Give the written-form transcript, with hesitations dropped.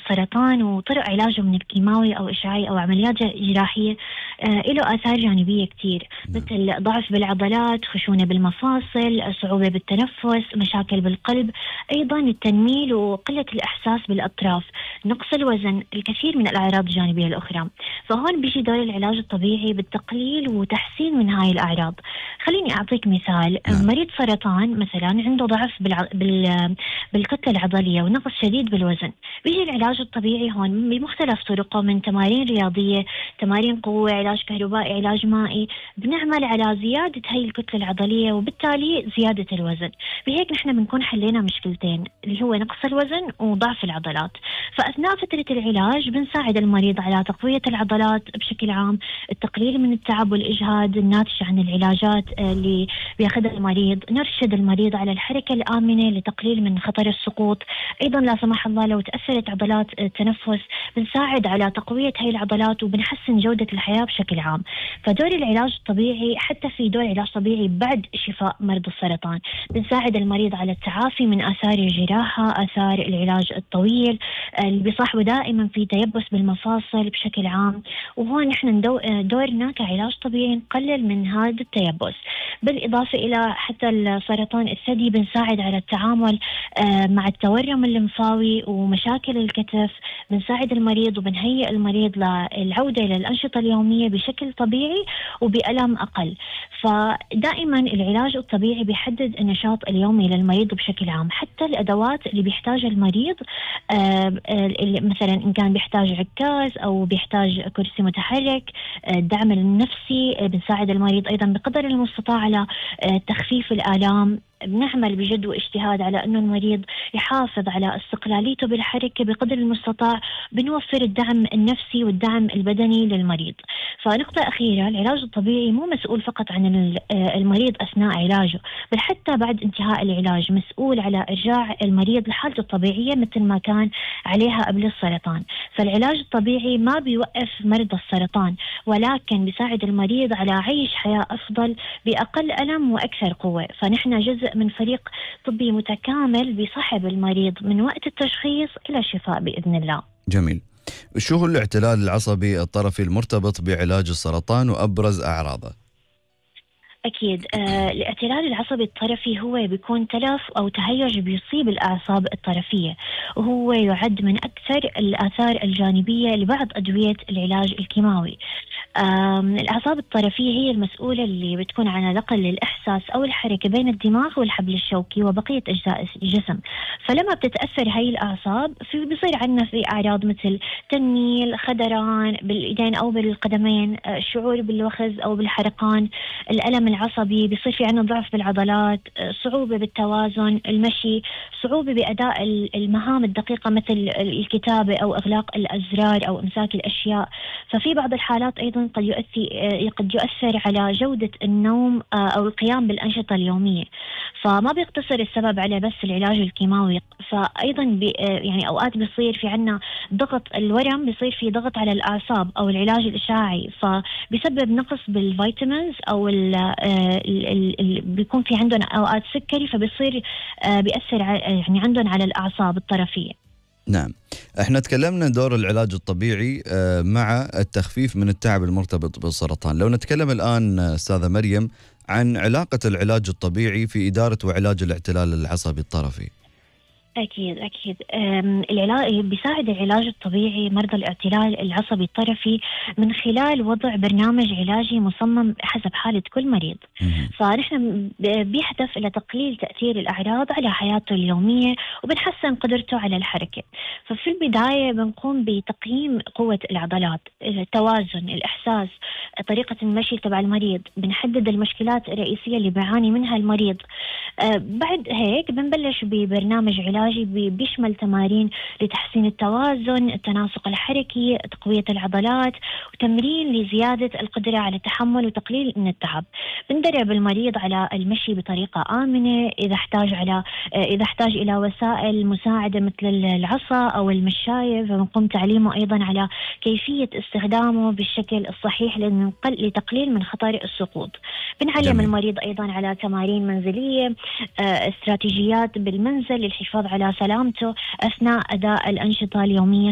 السرطان وطرق علاجه من الكيماوي أو إشعاعي أو عمليات جراحية له آثار جانبية كتير، مثل ضعف بالعضلات، خشونة بالمفاصل، صعوبة بالتنفس، مشاكل بالقلب، أيضا التنميل وقلة الإحساس بالأطراف، نقص الوزن، الكثير من الأعراض الجانبية الأخرى. فهون بيجي دور العلاج الطبيعي بالتقليل وتحسين من هاي الأعراض. خليني أعطيك مثال. مريض سرطان مثلا عنده ضعف بالكتلة العضلية ونقص شديد بالوزن، بيجي العلاج الطبيعي هون بمختلف طرقه، من تمارين رياضية، تمارين قوة، علاج كهربائي، علاج مائي، بنعمل على زيادة هاي الكتلة العضلية وبالتالي زيادة الوزن. بهيك نحن بنكون حلينا مشكلتين اللي هو نقص الوزن وضعف العضلات. فأثناء فترة العلاج بنساعد المريض على تقوية العضلات بشكل عام، التقليل من التعب والإجهاد الناتج عن العلاجات اللي بياخذها المريض، نرشد المريض على الحركة الآمنة لتقليل من خطر السقوط. أيضا لا سمح الله لو تأثرت عضلات التنفس بنساعد على تقوية هاي العضلات وبنحسن جودة الحياة بشكل عام. فدور العلاج الطبيعي، حتى في دور علاج طبيعي بعد شفاء مرض السرطان، بنساعد المريض على التعافي من آثار الجراحة، آثار العلاج الطويل اللي بيصاحبه دائما في تيبس بالمفاصل بشكل عام. وهون نحن دورنا كعلاج طبيعي نقلل من هذا التيبس. بالإضافة إلى حتى السرطان الثدي بنساعد على التعامل مع التورم الليمفاوي ومشاكل الكتف، بنساعد المريض وبنهيئ المريض للعودة للأنشطة اليومية بشكل طبيعي وبألم أقل. فدائما العلاج الطبيعي بيحدد النشاط اليومي للمريض بشكل عام، حتى الأدوات اللي بيحتاجها المريض، مثلا إن كان بيحتاج عكاز أو بيحتاج كرسي متحرك، الدعم النفسي، بنساعد المريض أيضا بقدر المستطاع على تخفيف الآلام. بنعمل بجد واجتهاد على أنه المريض يحافظ على استقلاليته بالحركة بقدر المستطاع، بنوفر الدعم النفسي والدعم البدني للمريض. فنقطة أخيرة، العلاج الطبيعي مو مسؤول فقط عن المريض أثناء علاجه، بل حتى بعد انتهاء العلاج مسؤول على إرجاع المريض لحالته الطبيعية مثل ما كان عليها قبل السرطان. فالعلاج الطبيعي ما بيوقف مرضى السرطان، ولكن بيساعد المريض على عيش حياة أفضل بأقل ألم وأكثر قوة. فنحن جزء من فريق طبي متكامل بيصحب المريض من وقت التشخيص إلى الشفاء بإذن الله. جميل. شو هو الاعتلال العصبي الطرفي المرتبط بعلاج السرطان وأبرز أعراضه؟ أكيد. الاعتلال العصبي الطرفي هو بيكون تلف أو تهيج بيصيب الأعصاب الطرفية، وهو يعد من أكثر الآثار الجانبية لبعض أدوية العلاج الكيماوي. الأعصاب الطرفية هي المسؤولة اللي بتكون عن نقل الإحساس أو الحركة بين الدماغ والحبل الشوكي وبقية أجزاء الجسم. فلما بتتأثر هاي الأعصاب بيصير عندنا في أعراض مثل تنميل، خدران بالإيدين أو بالقدمين، الشعور بالوخز أو بالحرقان، الألم العصبي، بيصير في عندنا ضعف بالعضلات، صعوبة بالتوازن، المشي، صعوبة بأداء المهام الدقيقة مثل الكتابة أو إغلاق الأزرار أو إمساك الأشياء. ففي بعض الحالات أيضا قد يؤثر على جودة النوم أو القيام بالأنشطة اليومية. فما بيقتصر السبب على بس العلاج الكيماوي، فأيضا يعني أوقات بيصير في عنا ضغط الورم، بيصير في ضغط على الأعصاب أو العلاج الإشعاعي، فبيسبب نقص بالفيتامينز أو بيكون في عندنا أوقات سكري، فبيصير بيأثر يعني عندهم على الأعصاب الطرفية. نعم، احنا تكلمنا دور العلاج الطبيعي مع التخفيف من التعب المرتبط بالسرطان. لو نتكلم الآن أستاذة مريم عن علاقة العلاج الطبيعي في إدارة وعلاج الاعتلال العصبي الطرفي. أكيد. بيساعد العلاج الطبيعي مرضى الاعتلال العصبي الطرفي من خلال وضع برنامج علاجي مصمم حسب حالة كل مريض. فنحن بيهدف إلى تقليل تأثير الأعراض على حياته اليومية وبنحسن قدرته على الحركة. ففي البداية بنقوم بتقييم قوة العضلات، التوازن، الإحساس، طريقة المشي تبع المريض، بنحدد المشكلات الرئيسية اللي بيعاني منها المريض. بعد هيك بنبلش ببرنامج علاجي بيشمل تمارين لتحسين التوازن، التناسق الحركي، تقوية العضلات، وتمرين لزيادة القدرة على التحمل وتقليل من التعب. بندرب المريض على المشي بطريقة آمنة، إذا احتاج إلى وسائل مساعدة مثل العصا أو المشاية فبنقوم تعليمه أيضا على كيفية استخدامه بالشكل الصحيح لتقليل من خطر السقوط. بنعلم المريض أيضا على تمارين منزلية، استراتيجيات بالمنزل للحفاظ على سلامته أثناء أداء الأنشطة اليومية